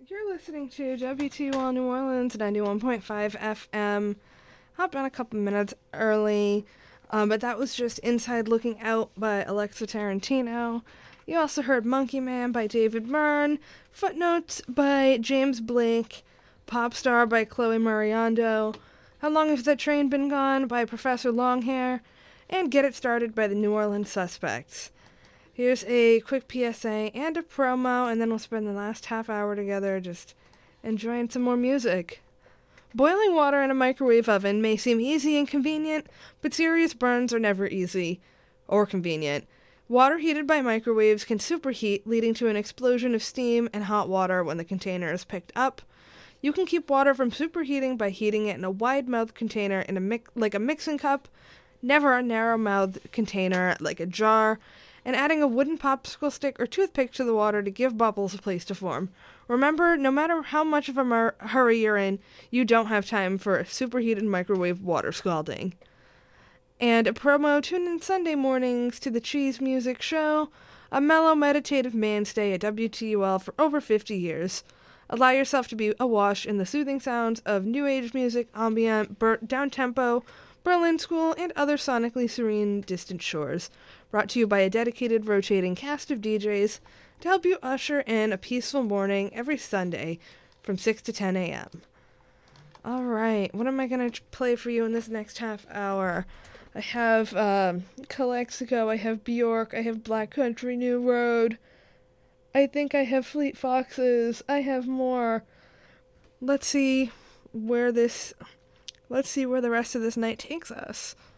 You're listening to WTUL New Orleans 91.5 FM. Hopped on a couple minutes early, but that was just Inside Looking Out by Alexa Tarantino. You also heard Monkey Man by David Byrne, Footnotes by James Blake, Pop Star by Chloe Mariando, How Long Has That Train Been Gone by Professor Longhair, and Get It Started by the New Orleans Suspects. Here's a quick PSA and a promo, and then we'll spend the last half hour together just enjoying some more music. Boiling water in a microwave oven may seem easy and convenient, but serious burns are never easy or convenient. Water heated by microwaves can superheat, leading to an explosion of steam and hot water when the container is picked up. You can keep water from superheating by heating it in a wide-mouthed container in like a mixing cup, never a narrow-mouthed container like a jar, and adding a wooden popsicle stick or toothpick to the water to give bubbles a place to form. Remember, no matter how much of a hurry you're in, you don't have time for a superheated microwave water scalding. And a promo, tune in Sunday mornings to the Cheese Music Show, a mellow meditative mainstay at WTUL for over 50 years. Allow yourself to be awash in the soothing sounds of new age music, ambient, down-tempo, Berlin School, and other sonically serene distant shores. Brought to you by a dedicated rotating cast of DJs to help you usher in a peaceful morning every Sunday from 6 to 10 a.m. Alright, what am I going to play for you in this next half hour? I have Calexico, I have Bjork, I have Black Country New Road, I think I have Fleet Foxes, I have more. Let's see where the rest of this night takes us.